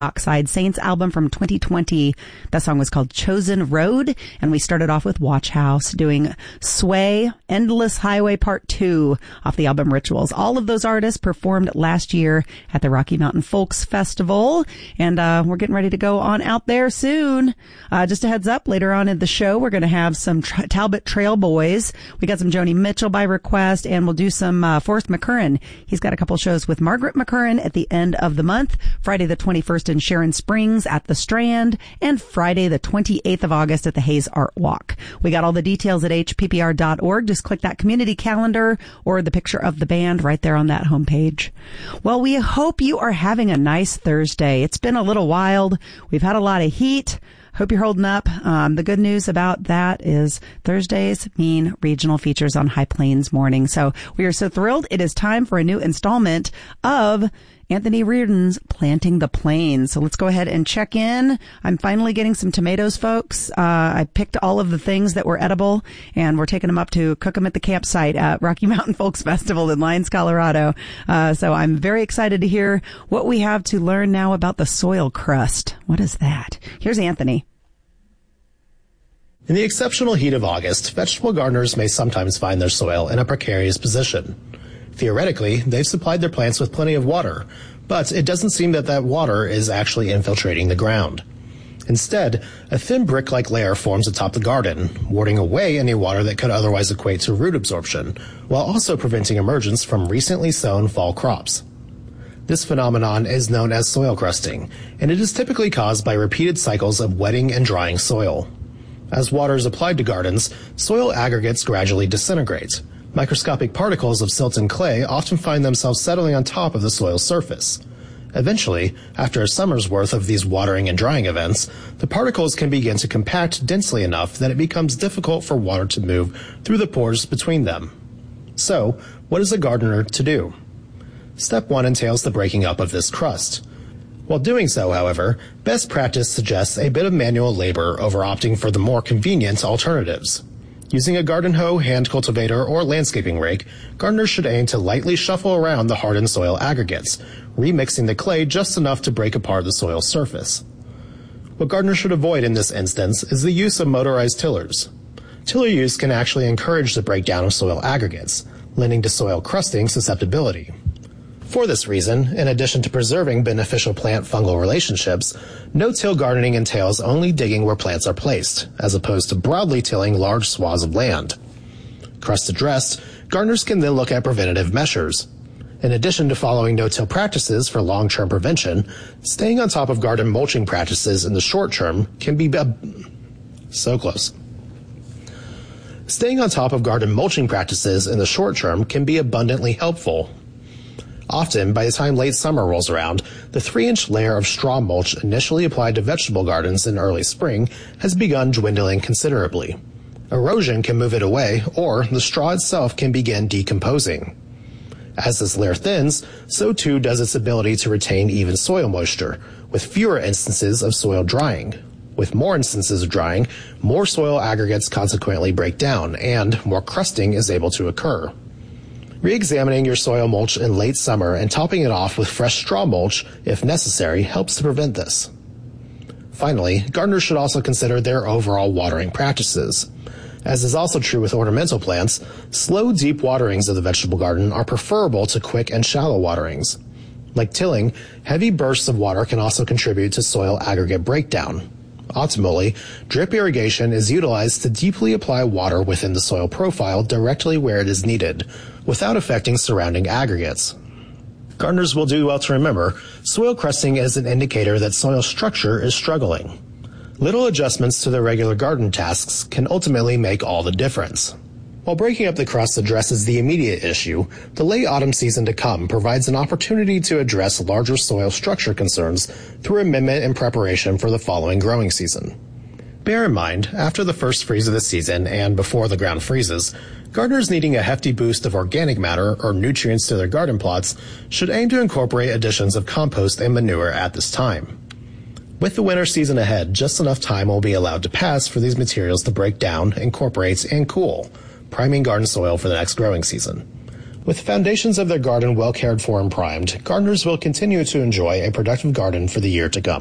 Oxide Saints album from 2020. That song was called Chosen Road, and we started off with Watch House doing Sway, Endless Highway Part 2 off the album Rituals. All of those artists performed last year at the Rocky Mountain Folks Festival, and we're getting ready to go on out there soon. Just a heads up, later on in the show, we're going to have some Talbot Trail Boys. We got some Joni Mitchell by request, and we'll do some Forrest McCurran. He's got a couple shows with Margaret McCurran at the end of the month, Friday the 21st in Sharon Springs at the Strand, and Friday the 28th of August at the Hayes Art Walk. We got all the details at hppr.org. Just click that community calendar or the picture of the band right there on that homepage. Well, we hope you are having a nice Thursday. It's been a little wild. We've had a lot of heat. Hope you're holding up. The good news about that is Thursdays mean regional features on High Plains Morning. So we are so thrilled. It is time for a new installment of Anthony Reardon's Planting the Plains. So let's go ahead and check in. I'm finally getting some tomatoes, folks. I picked all of the things that were edible, and we're taking them up to cook them at the campsite at Rocky Mountain Folks Festival in Lyons, Colorado. So I'm very excited to hear what we have to learn now about the soil crust. What is that? Here's Anthony. In the exceptional heat of August, vegetable gardeners may sometimes find their soil in a precarious position. Theoretically, they've supplied their plants with plenty of water, but it doesn't seem that that water is actually infiltrating the ground. Instead, a thin brick-like layer forms atop the garden, warding away any water that could otherwise equate to root absorption, while also preventing emergence from recently sown fall crops. This phenomenon is known as soil crusting, and it is typically caused by repeated cycles of wetting and drying soil. As water is applied to gardens, soil aggregates gradually disintegrate. Microscopic particles of silt and clay often find themselves settling on top of the soil's surface. Eventually, after a summer's worth of these watering and drying events, the particles can begin to compact densely enough that it becomes difficult for water to move through the pores between them. So, what is a gardener to do? Step 1 entails the breaking up of this crust. While doing so, however, best practice suggests a bit of manual labor over opting for the more convenient alternatives. Using a garden hoe, hand cultivator, or landscaping rake, gardeners should aim to lightly shuffle around the hardened soil aggregates, remixing the clay just enough to break apart the soil's surface. What gardeners should avoid in this instance is the use of motorized tillers. Tiller use can actually encourage the breakdown of soil aggregates, lending to soil crusting susceptibility. For this reason, in addition to preserving beneficial plant-fungal relationships, no-till gardening entails only digging where plants are placed, as opposed to broadly tilling large swaths of land. Crust addressed, gardeners can then look at preventative measures. In addition to following no-till practices for long-term prevention, staying on top of garden mulching practices in the short term can be so close. Staying on top of garden mulching practices in the short term can be abundantly helpful. Often, by the time late summer rolls around, the 3-inch layer of straw mulch initially applied to vegetable gardens in early spring has begun dwindling considerably. Erosion can move it away, or the straw itself can begin decomposing. As this layer thins, so too does its ability to retain even soil moisture, with fewer instances of soil drying. With more instances of drying, more soil aggregates consequently break down, and more crusting is able to occur. Re-examining your soil mulch in late summer and topping it off with fresh straw mulch, if necessary, helps to prevent this. Finally, gardeners should also consider their overall watering practices. As is also true with ornamental plants, slow, deep waterings of the vegetable garden are preferable to quick and shallow waterings. Like tilling, heavy bursts of water can also contribute to soil aggregate breakdown. Optimally, drip irrigation is utilized to deeply apply water within the soil profile directly where it is needed, without affecting surrounding aggregates. Gardeners will do well to remember, soil crusting is an indicator that soil structure is struggling. Little adjustments to the regular garden tasks can ultimately make all the difference. While breaking up the crust addresses the immediate issue, the late autumn season to come provides an opportunity to address larger soil structure concerns through amendment and preparation for the following growing season. Bear in mind, after the first freeze of the season and before the ground freezes, gardeners needing a hefty boost of organic matter or nutrients to their garden plots should aim to incorporate additions of compost and manure at this time. With the winter season ahead, just enough time will be allowed to pass for these materials to break down, incorporate, and cool, priming garden soil for the next growing season. With the foundations of their garden well cared for and primed, gardeners will continue to enjoy a productive garden for the year to come.